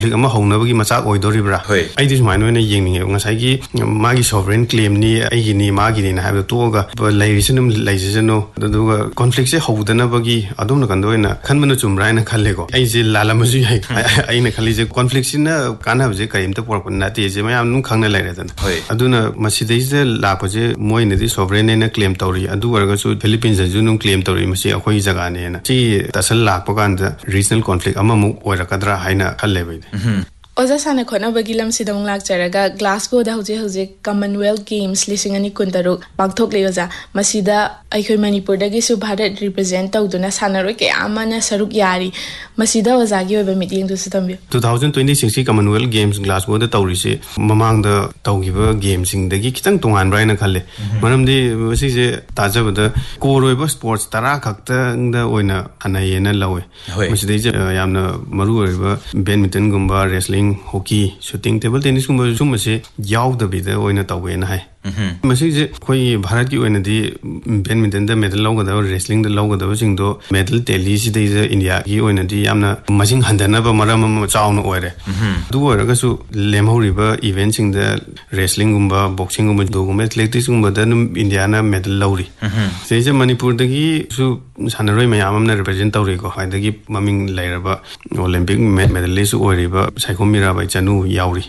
conflict ama hounabagi machak oidoribra ai dis maino na yengninge ngasai gi magi sovereign claim ni ai gi ni magi ni na ha to ga laisinum laisisano duga conflict se houdana bagi adum na kandoina khanmana chumrai na khalle go ai je lalamaji ai na khali je conflict sina kana je kaimta pork na te je mayam nu khangna laire dan aduna masidai je la pa je moi ne di sovereign na claim tori adu warga su philippines ju nu claim tori masi akhoi jaga ne na chi tasal lak pa kan regional conflict ama mu oirakadra haina khalle bai Oza sana khona bagilam sidam lak charaga Glasgow da hoje Commonwealth Games lisingani kuntaru pangthok le oza masida aikhoi Manipur dagi su Bharat represent tawduna sanaroi ke amana saruk yari masida oza gi oba meeting du sitambi 2026 Commonwealth Games Glasgow da tawri se mamang da tawgiba games sing dagi kitang tongan rai na khalle manamdi wasi je tajabada koroiba sports tara khakta da oina anayena lawe masida je yamna maru oiba badminton gumba wrestling hockey shooting table tennis gumba sum se yaw da bi da oina tawwe na hai masi je koi bharat ki oina di badminton da medal law ga da wrestling da law ga da sing do medal tally si de india ki oina di yamna masing handana ba maram ma chauna oire du oira ga su lemhori ba event sing da wrestling gumba boxing gumba do gumba athletics gumba da india na medal lawri se je manipur da gi su sanaroi mayam amna represent tawri ko hai da gi maming lairaba olympic medalist oiri ba saiko mira bai chanu yauri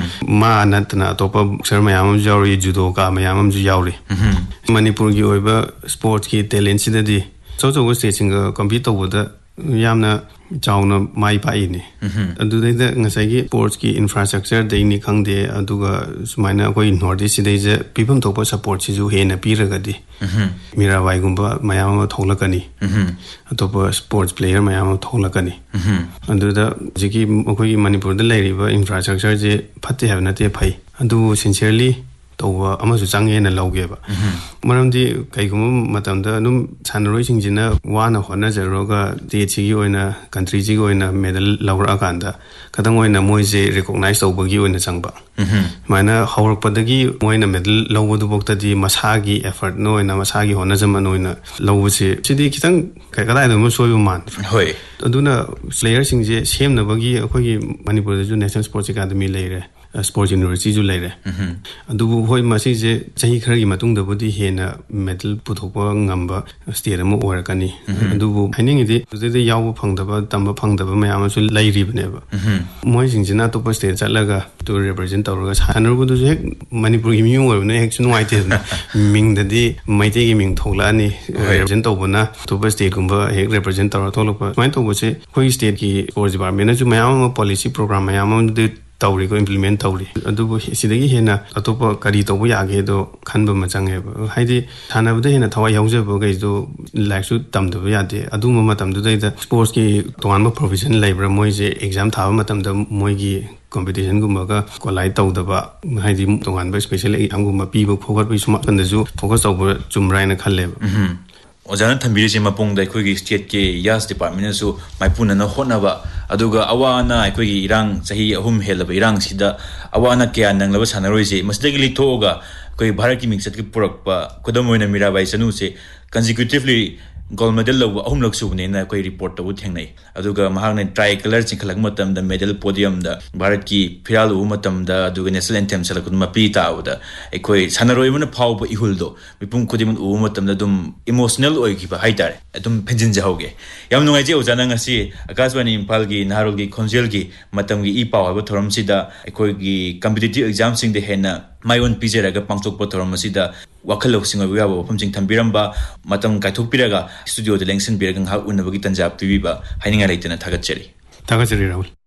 ma natna topa boxer mayam jauri judo ka mayam ju yauri manipur gi oiba sports ki talent sidadi so stage singa compete tawda yamna chauna mai pai ni adu de ngasai gi sports ki infrastructure de ni khangde aduga sumaina koi northeast sidai je people topa support si ju hena piraga di mirabai gumba mayam tholakani atopa sports player mayam tholakani adu da jiki koi manipur da lairiba infrastructure je phatte habna te phai adu sincerely tawwa amasu change na lawgeba maramdi kaigum matamda num sanaroi singjina wana hona jaroga te chigi oina country ji oina medal lawra kanda kadang oina moise recognize tawbagi oina changba mana hawrpadagi moina medal lawdu bokta di masagi effort no oina masagi hona jaman oina lawse chidi kitang kadai do mo soyu man hoi aduna player singje semna bagi akhoi manipur ju national sports academy leire sports university ju leire adu hoi masi je chahi khari matung da bodi hena medal puthokpa ngamba state mo orakani adu haining ide de yaw phangdaba tamba phangdaba mayam su lairi bne ba moi singjina to pa state chalaga to represent tawra sanar bu du hek manipur gi miyung orne hek chunu waite ming da di maite gi ming thokla ni represent tawbana to pa state gumba hek represent tawra tholokpa mai to bose khoi state ki sports department ju mayam policy program mayam de tawri ko implement tawri adu sidagi hena atopa kari tobu yage do khanba machange haidi thanabda hena thawai yaujaba gai do like su tamdu yade adu ma tamdu da sports ki tongan profession labor moi je exam thaba matam da moi gi competition gumba ga kolai tawdaba haidi tongan ba special exam gumba pi bo focus bi suma kan da ju focus tawba chumrai na khalle Ozana thambiri je mapong da khoi gi state ke yas department su maipuna na honaba aduga awana khoi gi irang sahi ahum helaba irang sida awana kya nanglaba sanaroi je masdagi lithoga koi bharat ki mingsat ki purakpa kodamoina mirabai sanu se consecutively gold medal lawa ahum lak subne na koi report tabu thengnai aduga mahakne tricolor chingkhalak matam da medal podium da bharat ki phiral u matam da aduga national anthem salakun mapi ta uda ekoi sanaroi mana phau ba ihuldo mipum khodimun u matam da dum emotional oi ki ba haitare adum penjin jahoge yam nungai je ojana ngasi akaswani impal gi naharul gi khonjel gi matam gi I pawa ba thoram sida ekoi gi competitive exam sing de hena mayon pijeraga pangchok pa thoram sida wakhalo singa wiya ba phumjing thambiramba matam kaithok piraga studio de lengsin biragang ha unabagi tanjab tv ba haininga leitena thagacheri Rahul